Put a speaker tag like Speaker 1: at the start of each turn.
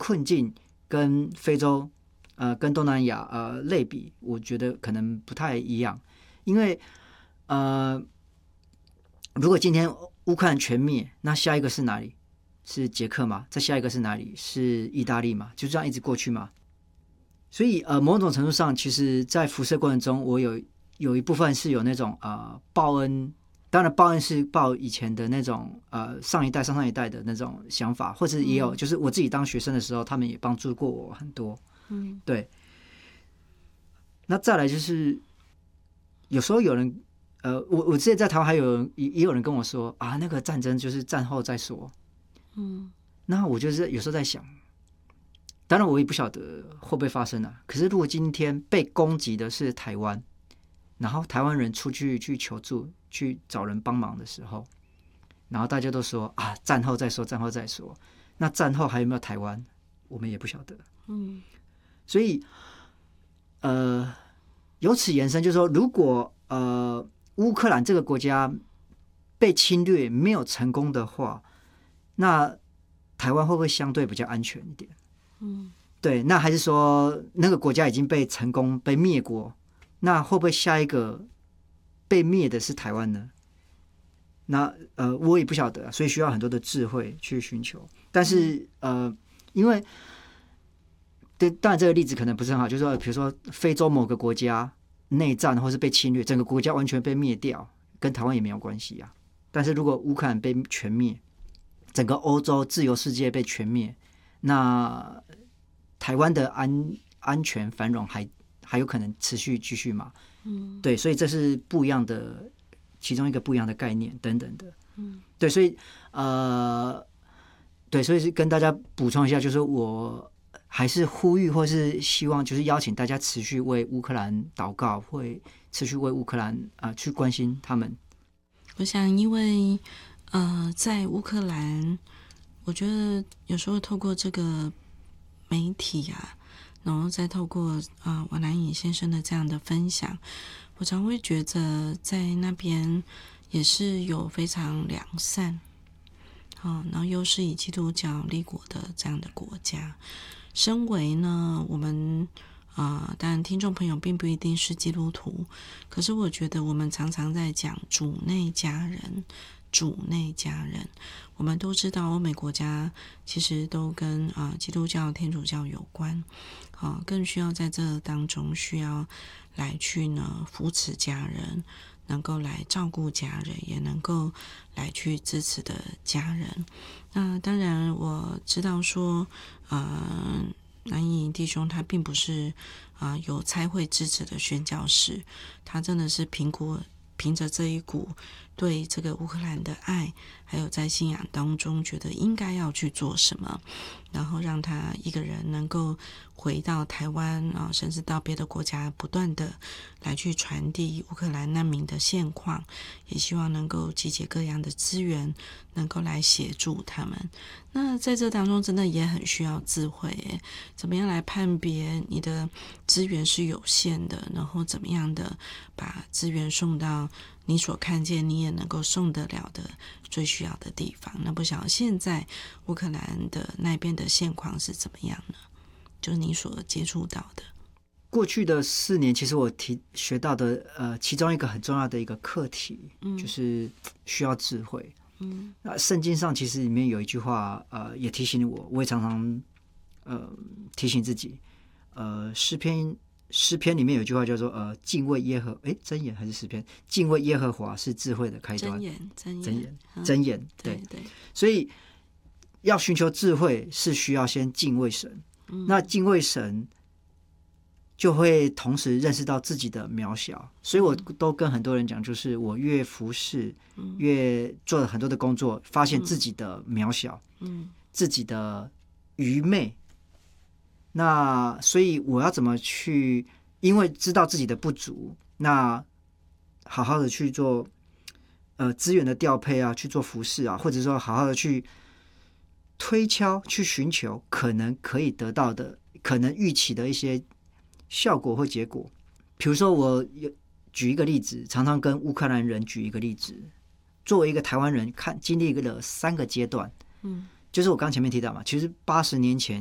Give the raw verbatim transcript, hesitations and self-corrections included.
Speaker 1: 困境跟非洲呃跟东南亚呃类比，我觉得可能不太一样，因为呃如果今天乌克兰全灭，那下一个是哪里？是捷克嘛？再下一个是哪里？是意大利嘛？就这样一直过去嘛？所以呃，某种程度上，其实，在辐射过程中，我有有一部分是有那种呃报恩，当然报恩是报以前的那种呃上一代、上上一代的那种想法，或者也有、嗯、就是我自己当学生的时候，他们也帮助过我很多。嗯，对。那再来就是有时候有人呃，我我之前在台湾还有也也有人跟我说啊，那个战争就是战后再说。嗯，那我就是有时候在想。当然，我也不晓得会不会发生啊。可是，如果今天被攻击的是台湾，然后台湾人出去去求助、去找人帮忙的时候，然后大家都说啊，战后再说，战后再说。那战后还有没有台湾，我们也不晓得。嗯，所以，呃，由此延伸，就是说，如果呃乌克兰这个国家被侵略没有成功的话，那台湾会不会相对比较安全一点？嗯，对，那还是说那个国家已经被成功被灭国，那会不会下一个被灭的是台湾呢？那呃，我也不晓得，所以需要很多的智慧去寻求。但是呃，因为对，当然这个例子可能不是很好，就是说，比如说非洲某个国家内战或是被侵略，整个国家完全被灭掉，跟台湾也没有关系啊。但是如果乌克兰被全灭，整个欧洲自由世界被全灭，那台湾的安安全繁荣还还有可能持续继续嘛？嗯，对，所以这是不一样的，其中一个不一样的概念等等的。嗯，对，所以呃，对，所以是跟大家补充一下，就是我还是呼吁或是希望，就是邀请大家持续为乌克兰祷告，会持续为乌克兰啊、呃、去关心他们。
Speaker 2: 我想，因为呃，在乌克兰。我觉得有时候透过这个媒体啊，然后再透过啊、呃、王南颖先生的这样的分享，我常会觉得在那边也是有非常良善，好、哦，然后又是以基督教立国的这样的国家。身为呢，我们啊、呃，当然听众朋友并不一定是基督徒，可是我觉得我们常常在讲主内家人。主内家人，我们都知道欧美国家其实都跟啊、呃、基督教、天主教有关，啊、呃，更需要在这当中需要来去呢扶持家人，能够来照顾家人，也能够来去支持的家人。那当然我知道说，呃，南颖弟兄他并不是啊、呃、有差会支持的宣教士，他真的是评估。凭着这一股对这个乌克兰的爱，还有在信仰当中觉得应该要去做什么，然后让他一个人能够回到台湾啊，甚至到别的国家，不断的来去传递乌克兰难民的现况，也希望能够集结各样的资源，能够来协助他们。那在这当中真的也很需要智慧耶，怎么样来判别你的资源是有限的，然后怎么样的把资源送到你所看见你也能够送得了的最需要的地方。那不晓得现在乌克兰的那边的现况是怎么样呢？就是你所接触到的。
Speaker 1: 过去的四年，其实我提学到的呃，其中一个很重要的一个课题，嗯、就是需要智慧。嗯，那圣经上其实里面有一句话，呃，也提醒我，我也常常呃提醒自己，呃，诗篇诗篇里面有一句话叫做呃，敬畏耶和，哎，箴言还是诗篇？敬畏耶和华是智慧的开端。
Speaker 2: 箴言，箴言，
Speaker 1: 箴言，箴言，对
Speaker 2: 对。
Speaker 1: 所以要寻求智慧，是需要先敬畏神。嗯、那敬畏神，就会同时认识到自己的渺小，所以我都跟很多人讲，就是我越服侍，嗯、越做了很多的工作，发现自己的渺小，嗯、自己的愚昧。那所以我要怎么去？因为知道自己的不足，那好好的去做，呃，资源的调配啊，去做服侍啊，或者说好好的去推敲、去寻求可能可以得到的、可能预期的一些效果或结果。比如说，我举一个例子，常常跟乌克兰人举一个例子。作为一个台湾人，看经历了三个阶段，嗯，就是我刚前面提到嘛，其实八十年前